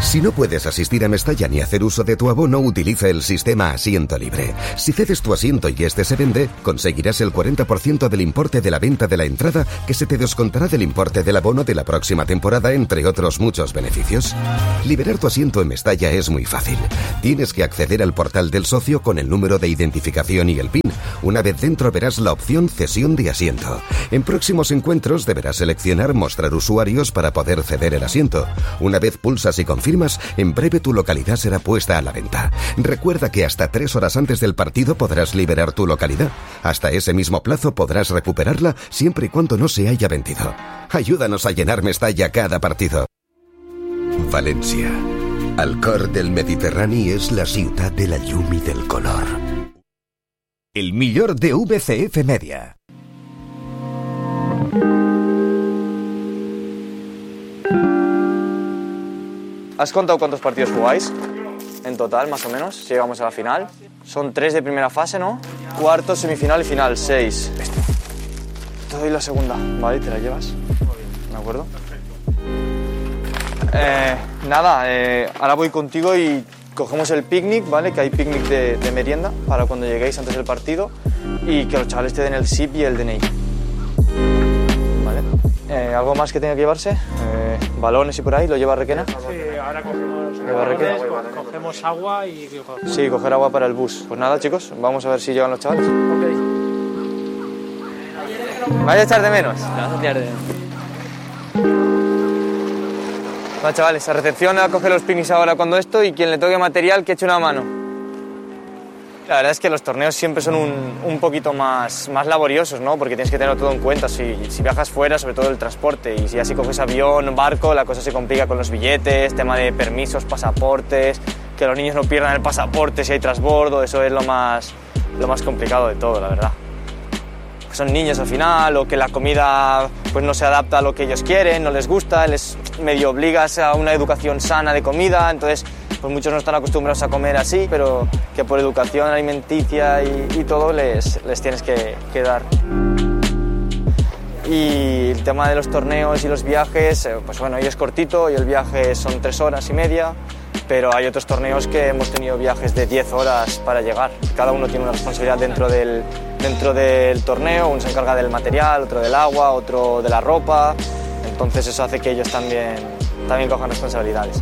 Si no puedes asistir a Mestalla ni hacer uso de tu abono, utiliza el sistema Asiento Libre. Si cedes tu asiento y este se vende, conseguirás el 40% del importe de la venta de la entrada, que se te descontará del importe del abono de la próxima temporada, entre otros muchos beneficios. Liberar tu asiento en Mestalla es muy fácil. Tienes que acceder al portal del socio con el número de identificación y el PIN. Una vez dentro verás la opción Cesión de asiento. En próximos encuentros deberás seleccionar Mostrar usuarios para poder ceder el asiento. Una vez pulsas y confirmas, en breve tu localidad será puesta a la venta. Recuerda que hasta 3 horas antes del partido podrás liberar tu localidad. Hasta ese mismo plazo podrás recuperarla siempre y cuando no se haya vendido. Ayúdanos a llenar Mestalla cada partido. València. Al cor del Mediterrani és la ciutat de la llum i del color. El millor de VCF Media. ¿Has contado cuántos partidos jugáis? En total, más o menos, si llegamos a la final. Son 3 de primera fase, ¿no? Cuartos, semifinal y final, 6. Te doy la segunda, ¿vale? ¿Te la llevas? ¿De acuerdo? Ahora voy contigo y cogemos el picnic, ¿vale? Que hay picnic de merienda para cuando lleguéis antes del partido y que los chavales te den el SIP y el DNI. ¿Vale? ¿Algo más que tenga que llevarse? ¿Balones y por ahí? ¿Lo lleva Requena? Sí, ahora cogemos agua y... Sí, coger agua para el bus. Pues nada, chicos, vamos a ver si llegan los chavales. Ok. ¿Vais a echar de menos? Vas a echar de menos. Bueno, chavales, a recepción a coger los picnics ahora cuando esto y quien le toque material que eche una mano. La verdad es que los torneos siempre son un poquito más laboriosos, ¿no? Porque tienes que tenerlo todo en cuenta. Si viajas fuera, sobre todo el transporte, y si así coges avión, barco, la cosa se complica con los billetes, tema de permisos, pasaportes, que los niños no pierdan el pasaporte si hay transbordo, eso es lo más complicado de todo, la verdad. Son niños al final, o que la comida pues no se adapta a lo que ellos quieren, no les gusta, les medio obligas a una educación sana de comida, entonces pues muchos no están acostumbrados a comer así, pero que por educación alimenticia y todo les tienes que dar. Y el tema de los torneos y los viajes, pues bueno, hoy es cortito, hoy el viaje son 3 horas y media, pero hay otros torneos que hemos tenido viajes de 10 horas para llegar. Cada uno tiene una responsabilidad dentro del torneo, uno se encarga del material, otro del agua, otro de la ropa, entonces eso hace que ellos también cojan responsabilidades.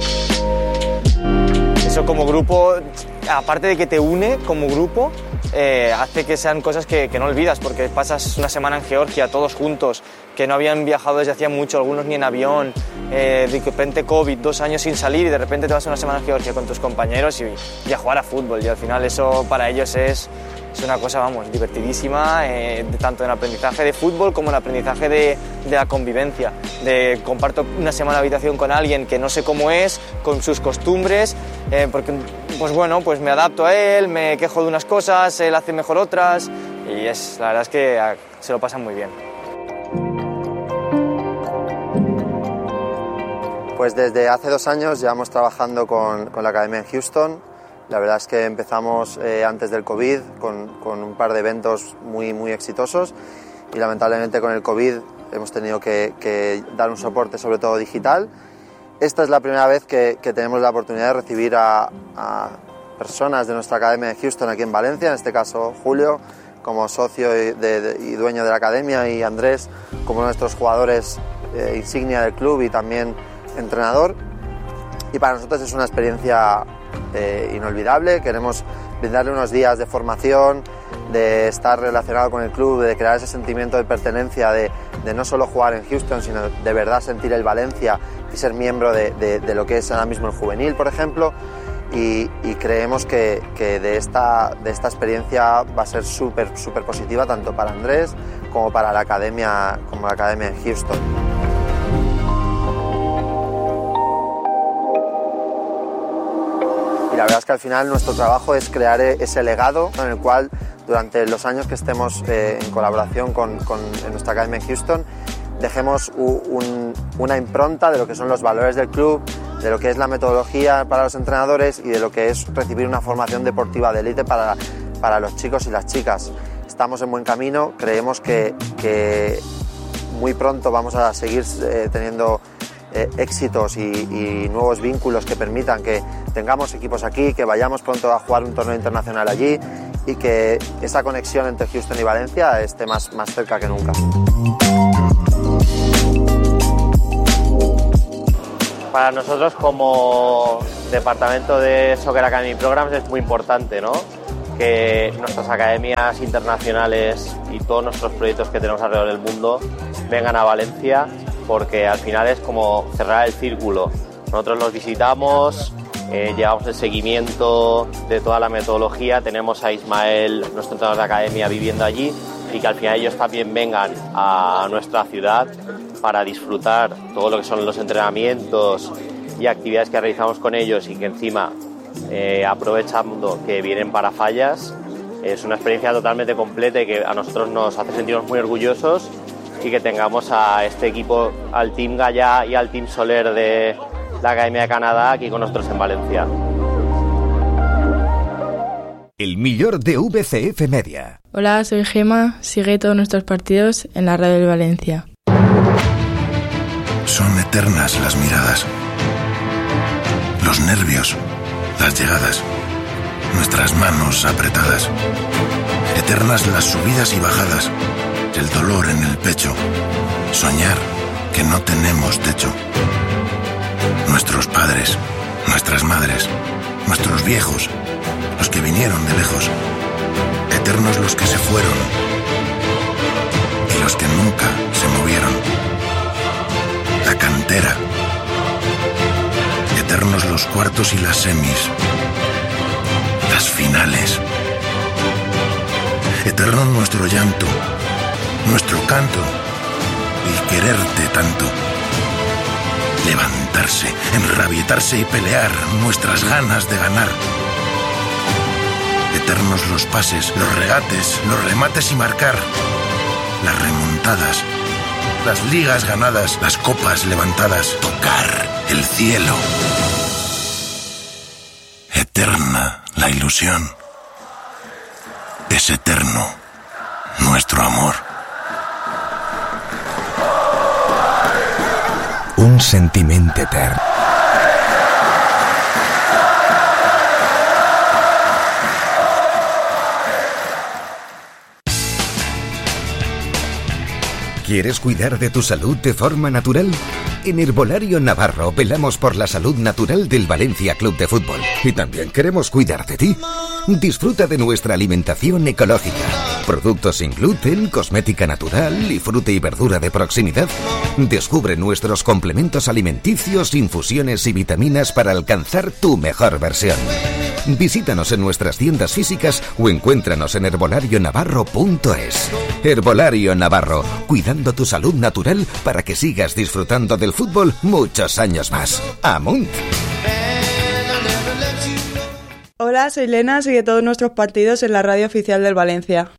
Eso como grupo, aparte de que te une como grupo, hace que sean cosas que no olvidas, porque pasas una semana en Georgia todos juntos, que no habían viajado desde hacía mucho, algunos ni en avión, de repente COVID, 2 años sin salir y de repente te vas una semana en Georgia con tus compañeros y a jugar a fútbol, y al final eso para ellos es una cosa, vamos, divertidísima, tanto en el aprendizaje de fútbol como en el aprendizaje de la convivencia, de comparto una semana de habitación con alguien que no sé cómo es, con sus costumbres, porque pues bueno, pues me adapto a él, me quejo de unas cosas, él hace mejor otras y la verdad es que se lo pasan muy bien. Pues desde hace 2 años llevamos trabajando con la Academia en Houston. La verdad es que empezamos antes del COVID con un par de eventos muy exitosos y lamentablemente con el COVID hemos tenido que dar un soporte sobre todo digital. Esta es la primera vez que tenemos la oportunidad de recibir a personas de nuestra Academia de Houston aquí en Valencia, en este caso Julio como socio y dueño de la Academia y Andrés como nuestros jugadores insignia del club y también entrenador. Y para nosotros es una experiencia inolvidable. Queremos brindarle unos días de formación, de estar relacionado con el club, de crear ese sentimiento de pertenencia, de no solo jugar en Houston, sino de verdad sentir el Valencia y ser miembro de lo que es ahora mismo el juvenil, por ejemplo. Y creemos que de esta experiencia va a ser súper positiva tanto para Andrés como para la academia en Houston. Y la verdad es que al final nuestro trabajo es crear ese legado en el cual durante los años que estemos en colaboración en nuestra academia en Houston dejemos una impronta de lo que son los valores del club, de lo que es la metodología para los entrenadores y de lo que es recibir una formación deportiva de élite para los chicos y las chicas. Estamos en buen camino, creemos que muy pronto vamos a seguir teniendo éxitos y nuevos vínculos que permitan que tengamos equipos aquí, que vayamos pronto a jugar un torneo internacional allí y que esa conexión entre Houston y Valencia esté más cerca que nunca. Para nosotros como departamento de Soccer Academy Programs es muy importante, ¿no?, que nuestras academias internacionales y todos nuestros proyectos que tenemos alrededor del mundo vengan a Valencia, porque al final es como cerrar el círculo. Nosotros los visitamos, llevamos el seguimiento de toda la metodología, tenemos a Ismael, nuestro entrenador de academia, viviendo allí, y que al final ellos también vengan a nuestra ciudad para disfrutar todo lo que son los entrenamientos y actividades que realizamos con ellos, y que encima aprovechando que vienen para Fallas. Es una experiencia totalmente completa y que a nosotros nos hace sentirnos muy orgullosos, y que tengamos a este equipo, al Team Gallà y al Team Soler de la Academia de Canadá aquí con nosotros en Valencia. El millor de VCF Media. Hola, soy Gema. Sigue todos nuestros partidos en la radio de Valencia. Son eternas las miradas, los nervios, las llegadas, nuestras manos apretadas. Eternas las subidas y bajadas, el dolor en el pecho, soñar que no tenemos techo. Nuestros padres, nuestras madres, nuestros viejos, los que vinieron de lejos. Eternos los que se fueron y los que nunca se movieron. La cantera. Eternos los cuartos y las semis. Las finales. Eterno nuestro llanto, nuestro canto y quererte tanto. Levantarse, enrabietarse y pelear, nuestras ganas de ganar. Eternos los pases, los regates, los remates y marcar. Las remontadas, las ligas ganadas, las copas levantadas, tocar el cielo. Eterna la ilusión. Es eterno nuestro amor. Un sentiment etern. ¿Quieres cuidar de tu salud de forma natural? En Herbolario Navarro velamos por la salud natural del Valencia Club de Fútbol. Y también queremos cuidar de ti. Disfruta de nuestra alimentación ecológica. Productos sin gluten, cosmética natural y fruta y verdura de proximidad. Descubre nuestros complementos alimenticios, infusiones y vitaminas para alcanzar tu mejor versión. Visítanos en nuestras tiendas físicas o encuéntranos en herbolarionavarro.es. Herbolario Navarro, cuidando tu salud natural para que sigas disfrutando del fútbol muchos años más. ¡Amunt! Hola, soy Lena. Sigue todos nuestros partidos en la radio oficial del Valencia.